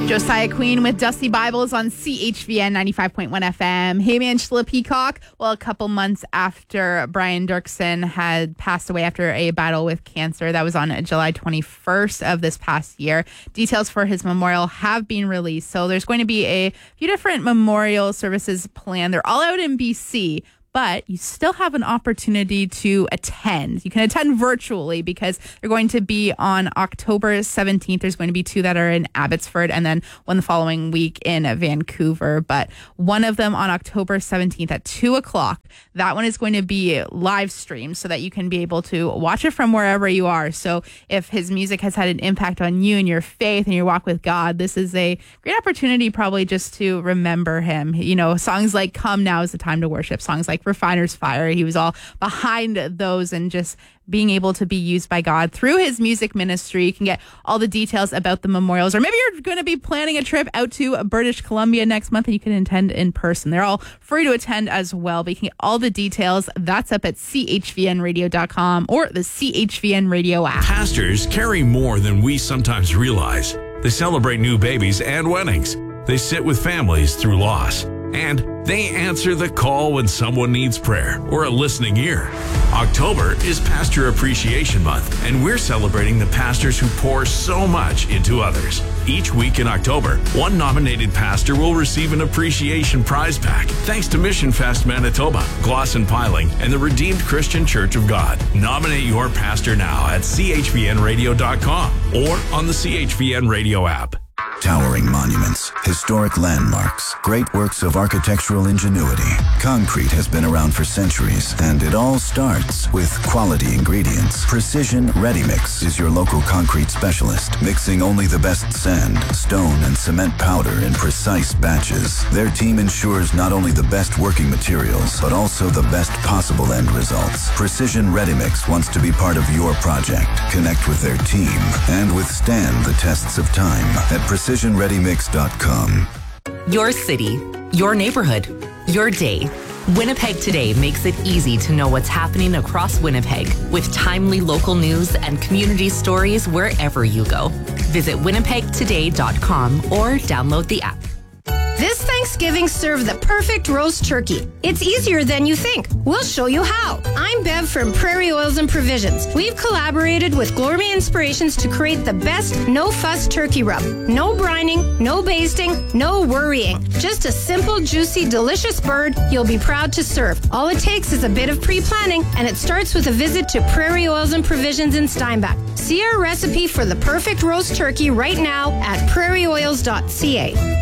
Josiah Queen with Dusty Bibles on CHVN 95.1 FM. Hey, Angela Peacock. Well, a couple months after Brian Dirksen had passed away after a battle with cancer, that was on July 21st of this past year. Details for his memorial have been released. So there's going to be a few different memorial services planned. They're all out in BC. But you still have an opportunity to attend. You can attend virtually because they're going to be on October 17th. There's going to be two that are in Abbotsford and then one the following week in Vancouver. But one of them on October 17th at 2 o'clock. That one is going to be live streamed so that you can be able to watch it from wherever you are. So if his music has had an impact on you and your faith and your walk with God, this is a great opportunity probably just to remember him. You know, songs like Come Now is the Time to Worship, songs like Refiner's Fire. He was all behind those and just being able to be used by God through his music ministry. You can get all the details about the memorials, or maybe you're going to be planning a trip out to British Columbia next month and you can attend in person. They're all free to attend as well, but you can get all the details. That's up at chvnradio.com or the CHVN Radio app. Pastors carry more than we sometimes realize. They celebrate new babies and weddings. They sit with families through loss. And they answer the call when someone needs prayer or a listening ear. October is Pastor Appreciation Month, and we're celebrating the pastors who pour so much into others. Each week in October, one nominated pastor will receive an appreciation prize pack, thanks to Mission Fest Manitoba, Glosson Piling, and the Redeemed Christian Church of God. Nominate your pastor now at chvnradio.com or on the CHVN Radio app. Towering monuments, historic landmarks, great works of architectural ingenuity. Concrete has been around for centuries, and it all starts with quality ingredients. Precision Ready Mix is your local concrete specialist, mixing only the best sand, stone, and cement powder in precise batches. Their team ensures not only the best working materials, but also the best possible end results. Precision Ready Mix wants to be part of your project. Connect with their team and withstand the tests of time at precisionreadymix.com. Your city, your neighborhood, your day. Winnipeg Today makes it easy to know what's happening across Winnipeg with timely local news and community stories wherever you go. Visit winnipegtoday.com or download the app. This Thanksgiving, serve the perfect roast turkey. It's easier than you think. We'll show you how. I'm Bev from Prairie Oils and Provisions. We've collaborated with Gourmet Inspirations to create the best no-fuss turkey rub. No brining, no basting, no worrying. Just a simple, juicy, delicious bird you'll be proud to serve. All it takes is a bit of pre-planning, and it starts with a visit to Prairie Oils and Provisions in Steinbach. See our recipe for the perfect roast turkey right now at prairieoils.ca.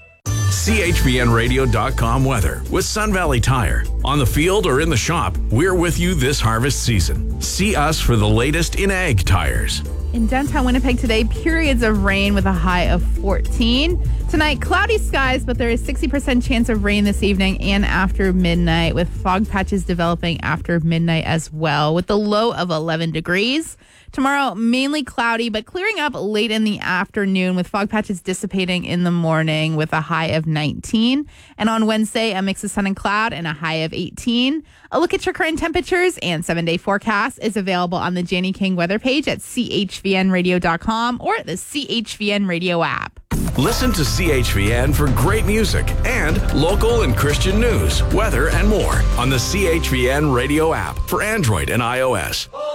CHVNradio.com weather with Sun Valley Tire. On the field or in the shop, we're with you this harvest season. See us for the latest in ag tires. In downtown Winnipeg today, periods of rain with a high of 14. Tonight, cloudy skies, but there is 60% chance of rain this evening and after midnight, with fog patches developing after midnight as well, with the low of 11 degrees. Tomorrow, mainly cloudy, but clearing up late in the afternoon with fog patches dissipating in the morning with a high of 19. And on Wednesday, a mix of sun and cloud and a high of 18. A look at your current temperatures and 7-day forecast is available on the Janie King weather page at chvnradio.com or the CHVN Radio app. Listen to CHVN for great music and local and Christian news, weather, and more on the CHVN Radio app for Android and iOS.